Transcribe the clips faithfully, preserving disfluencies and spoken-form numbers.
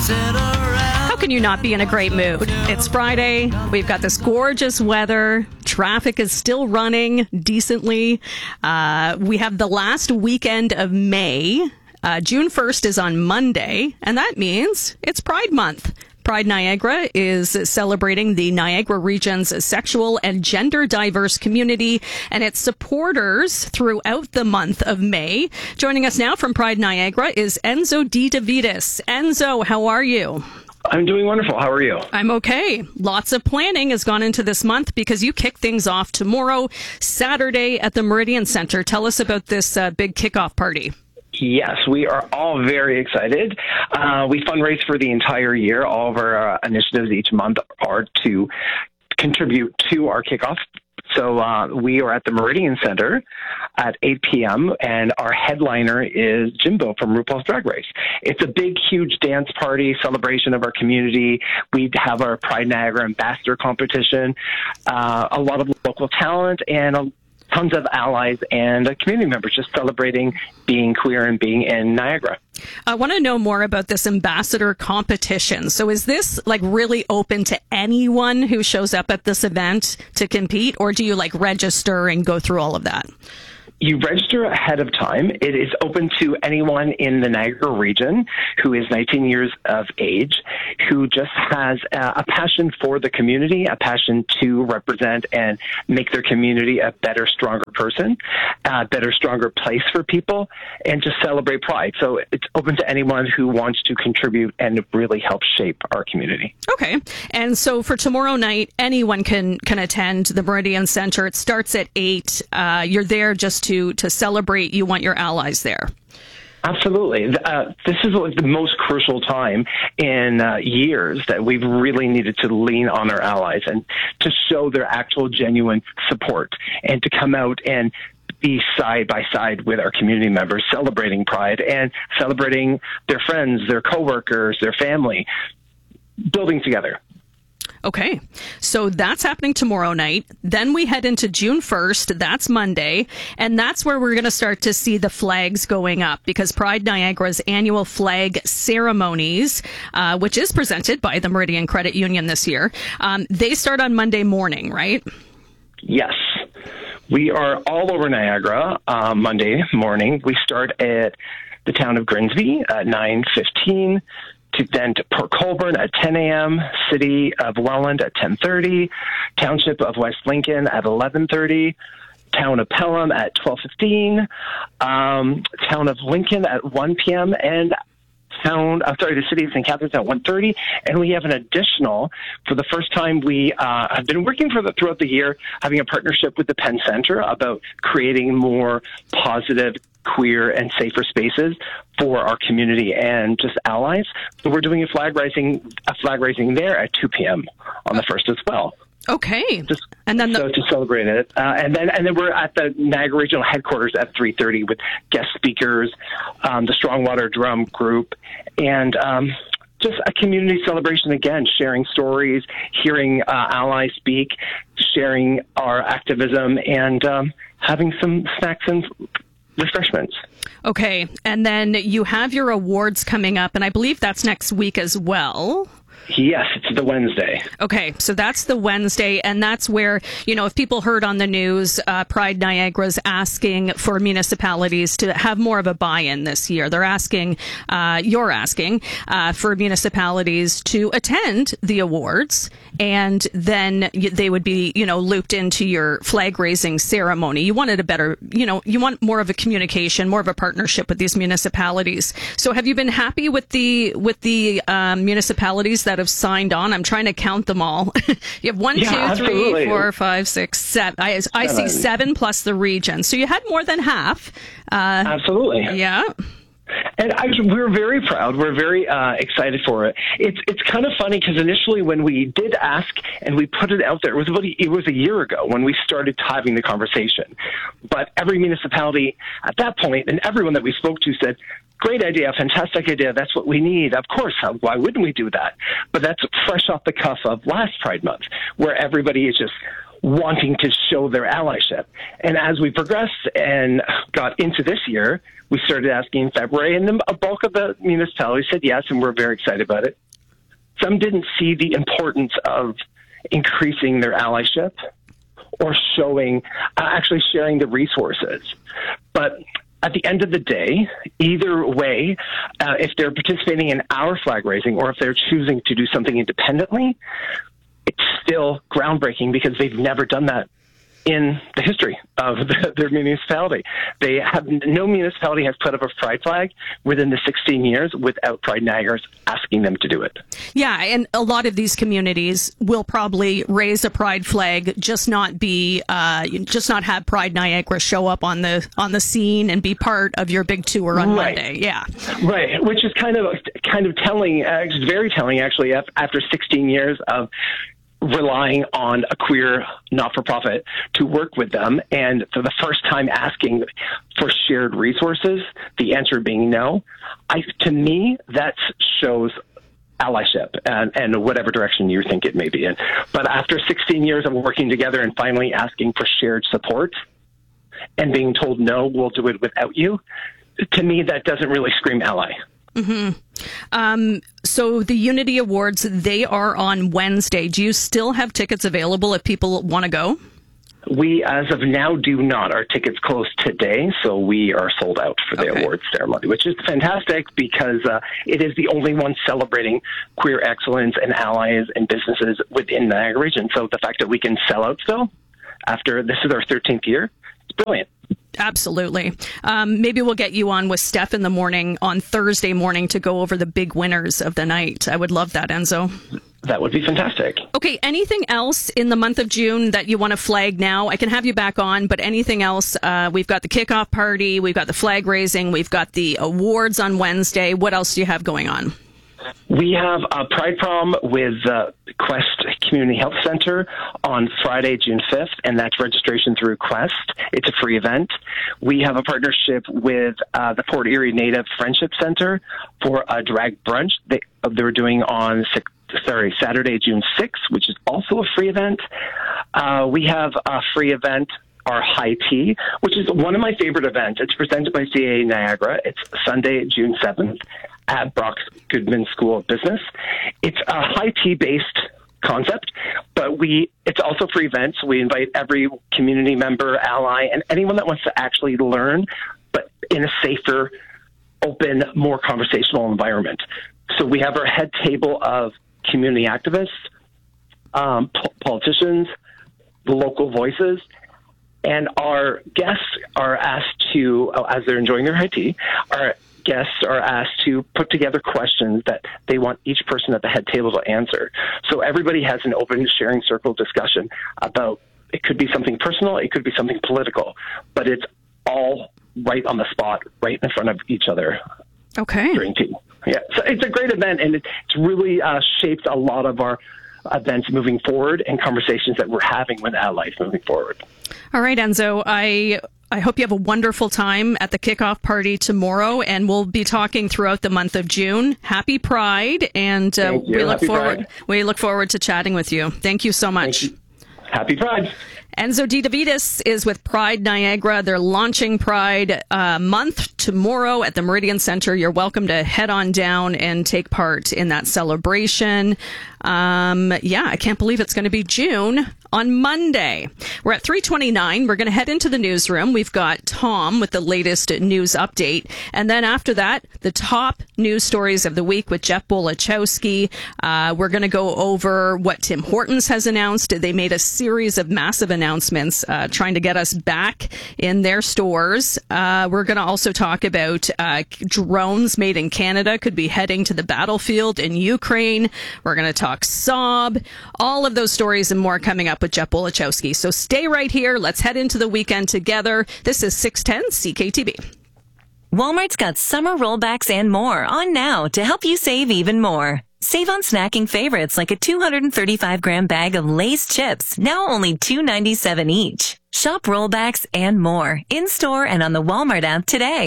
How can you not be in a great mood? It's Friday. We've got this gorgeous weather. Traffic is still running decently. Uh, we have the last weekend of May. Uh, June first is on Monday, and that means it's Pride Month. Pride Niagara is celebrating the Niagara region's sexual and gender diverse community and its supporters throughout the month of May. Joining us now from Pride Niagara is Enzo D. DeVitis. Enzo, how are you? I'm doing wonderful. How are you? I'm okay. Lots of planning has gone into this month because you kick things off tomorrow, Saturday at the Meridian Center. Tell us about this uh, big kickoff party. Yes, we are all very excited. Uh, we fundraise for the entire year. All of our uh, initiatives each month are to contribute to our kickoff. So uh, we are at the Meridian Center at eight p.m., and our headliner is Jimbo from RuPaul's Drag Race. It's a big, huge dance party, celebration of our community. We have our Pride Niagara Ambassador competition, uh, a lot of local talent, and a tons of allies and uh, community members just celebrating being queer and being in Niagara. I want to know more about this ambassador competition. So is this like really open to anyone who shows up at this event to compete, or do you like register and go through all of that? You register ahead of time. It is open to anyone in the Niagara region who is nineteen years of age, who just has a, a passion for the community, a passion to represent and make their community a better, stronger person, a better, stronger place for people, and just celebrate Pride. So it's open to anyone who wants to contribute and really help shape our community. Okay. And so for tomorrow night, anyone can, can attend the Meridian Center. It starts at eight. Uh, you're there just to To, to celebrate. You want your allies there. Absolutely. Uh, this is like the most crucial time in uh, years that we've really needed to lean on our allies and to show their actual genuine support and to come out and be side by side with our community members, celebrating Pride and celebrating their friends, their coworkers, their family, building together. Okay, so that's happening tomorrow night. Then we head into June first. That's Monday. And that's where we're going to start to see the flags going up, because Pride Niagara's annual flag ceremonies, uh, which is presented by the Meridian Credit Union this year, um, they start on Monday morning, right? Yes. We are all over Niagara uh, Monday morning. We start at the town of Grimsby at nine fifteen. To then to Port Colborne at ten a.m., City of Welland at ten thirty, Township of West Lincoln at eleven thirty, Town of Pelham at twelve fifteen, um, Town of Lincoln at one p.m., and Town, uh, sorry, the City of Saint Catharines at one thirty. And we have an additional, for the first time, we uh, have been working for the, throughout the year, having a partnership with the Penn Center about creating more positive, queer and safer spaces for our community and just allies. So we're doing a flag raising, a flag raising there at two p.m. on the first as well. Okay. Just, and then the- so to celebrate it. Uh, and then and then we're at the Niagara Regional Headquarters at three thirty with guest speakers, um, the Strongwater Drum Group, and um, just a community celebration again, sharing stories, hearing uh, allies speak, sharing our activism, and um, having some snacks and refreshments. Okay. And then you have your awards coming up, and I believe that's next week as well. Yes, it's the Wednesday. Okay, so that's the Wednesday, and that's where, you know, if people heard on the news, uh, Pride Niagara's asking for municipalities to have more of a buy-in this year. They're asking, uh, you're asking, uh, for municipalities to attend the awards, and then they would be, you know, looped into your flag-raising ceremony. You wanted a better, you know, you want more of a communication, more of a partnership with these municipalities. So have you been happy with the, with the um, municipalities that have signed on? I'm trying to count them all. You have one, yeah, two, absolutely. three, four, five, six, seven. I, I see seven plus the region. So you had more than half. Uh, absolutely. Yeah. And I, we're very proud. We're very uh, excited for it. It's it's kind of funny because initially when we did ask and we put it out there, it was about a, it was a year ago when we started having the conversation. But every municipality at that point and everyone that we spoke to said, great idea, fantastic idea, that's what we need. Of course, how, why wouldn't we do that? But that's fresh off the cuff of last Pride Month, where everybody is just wanting to show their allyship. And as we progressed and got into this year, we started asking in February, and a bulk of the municipalities said yes, and we're very excited about it. Some didn't see the importance of increasing their allyship or showing, uh, actually sharing the resources. But at the end of the day, either way, uh, if they're participating in our flag raising or if they're choosing to do something independently, it's still groundbreaking because they've never done that in the history of the, their municipality. They have no municipality has put up a pride flag within the sixteen years without Pride Niagara asking them to do it. Yeah, and a lot of these communities will probably raise a pride flag, just not be, uh, just not have Pride Niagara show up on the on the scene and be part of your big tour on right. Monday. Yeah, right. Which is kind of kind of telling, uh, very telling actually. After sixteen years of relying on a queer not-for-profit to work with them, and for the first time asking for shared resources, the answer being no, I, to me, that shows allyship and, and whatever direction you think it may be in. But after sixteen years of working together and finally asking for shared support and being told, no, we'll do it without you, to me, that doesn't really scream ally. Mm-hmm. Um, so the Unity Awards, they are on Wednesday. Do you still have tickets available if people want to go? We, as of now, do not. Our tickets close today, so we are sold out for the okay. awards ceremony, which is fantastic because uh, it is the only one celebrating queer excellence and allies and businesses within the Niagara region. So the fact that we can sell out still after this is our thirteenth year, it's brilliant. Absolutely. Um, maybe we'll get you on with Steph in the morning on Thursday morning to go over the big winners of the night. I would love that, Enzo. That would be fantastic. Okay, anything else in the month of June that you want to flag now? I can have you back on, but anything else? Uh, we've got the kickoff party, we've got the flag raising, we've got the awards on Wednesday. What else do you have going on? We have a Pride Prom with uh, Quest Community Health Center on Friday, June fifth, and that's registration through Quest. It's a free event. We have a partnership with uh, the Port Erie Native Friendship Center for a drag brunch they, they're doing on six, sorry, Saturday, June sixth, which is also a free event. Uh, we have a free event, our High Tea, which is one of my favorite events. It's presented by C A A Niagara. It's Sunday, June seventh at Brock Goodman School of Business. It's a high tea based concept, but we it's also free events. We invite every community member, ally, and anyone that wants to actually learn, but in a safer, open, more conversational environment. So we have our head table of community activists, um, po- politicians, the local voices, and our guests are asked to, as they're enjoying their high tea, our guests are asked to put together questions that they want each person at the head table to answer. So everybody has an open sharing circle discussion about, it could be something personal, it could be something political, but it's all right on the spot, right in front of each other. Okay. During tea. Yeah, so it's a great event, and it's really uh, shaped a lot of our events moving forward and conversations that we're having with allies moving forward. All right, Enzo, I I hope you have a wonderful time at the kickoff party tomorrow, and we'll be talking throughout the month of June. Happy Pride, and uh, we look Happy forward Pride. we look forward to chatting with you. Thank you so much. You. Happy Pride. Enzo D. DeVitis is with Pride Niagara. They're launching Pride uh, Month tomorrow at the Meridian Center. You're welcome to head on down and take part in that celebration. Um, yeah, I can't believe it's going to be June on Monday. We're at three twenty-nine. We're going to head into the newsroom. We've got Tom with the latest news update. And then after that, the top news stories of the week with Jeff Bolachowski. Uh, we're going to go over what Tim Hortons has announced. They made a series of massive announcements uh, trying to get us back in their stores. Uh, we're going to also talk about uh, drones made in Canada could be heading to the battlefield in Ukraine. We're going to talk Saab. All of those stories and more coming up with Jeff Bolachowski. So stay right here. Let's head into the weekend together. This is six ten C K T B. Walmart's got summer rollbacks and more on now to help you save even more. Save on snacking favorites like a two hundred thirty-five gram bag of Lay's chips, now only two ninety-seven each. Shop rollbacks and more in store and on the Walmart app today.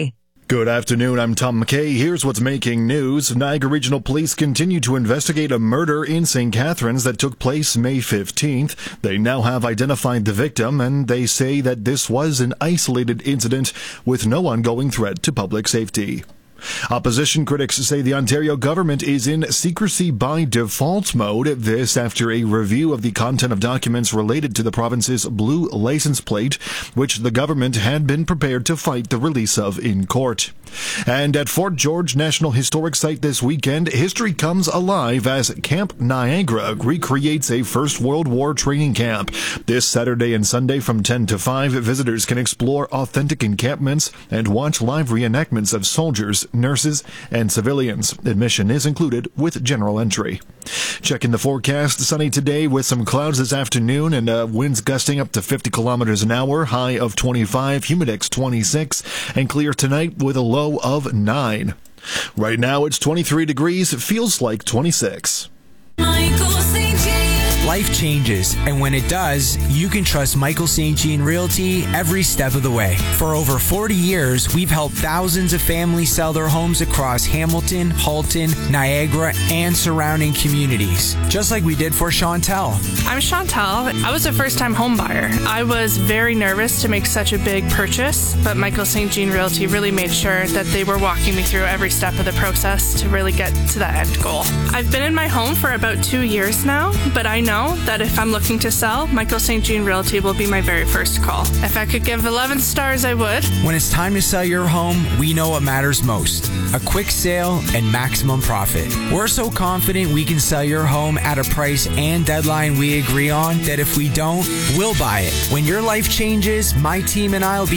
Good afternoon, I'm Tom McKay. Here's what's making news. Niagara Regional Police continue to investigate a murder in Saint Catharines that took place May fifteenth. They now have identified the victim, and they say that this was an isolated incident with no ongoing threat to public safety. Opposition critics say the Ontario government is in secrecy by default mode. This after a review of the content of documents related to the province's blue license plate, which the government had been prepared to fight the release of in court. And at Fort George National Historic Site this weekend, history comes alive as Camp Niagara recreates a First World War training camp. This Saturday and Sunday from ten to five, visitors can explore authentic encampments and watch live reenactments of soldiers, nurses, and civilians. Admission is included with general entry. Checking the forecast, sunny today with some clouds this afternoon and uh, winds gusting up to fifty kilometers an hour, high of twenty-five, humidex twenty-six, and clear tonight with a low of nine. Right now it's twenty-three degrees, it feels like twenty-six. Michael Saint Jean. Life changes, and when it does, you can trust Michael Saint Jean Realty every step of the way. For over forty years, we've helped thousands of families sell their homes across Hamilton, Halton, Niagara, and surrounding communities, just like we did for Chantel. I'm Chantel. I was a first-time home buyer. I was very nervous to make such a big purchase, but Michael Saint Jean Realty really made sure that they were walking me through every step of the process to really get to that end goal. I've been in my home for about two years now, but I know that if I'm looking to sell, Michael Saint Jean Realty will be my very first call. If I could give eleven stars, I would. When it's time to sell your home, we know what matters most: a quick sale and maximum profit. We're so confident we can sell your home at a price and deadline we agree on that if we don't, we'll buy it. When your life changes, my team and I will be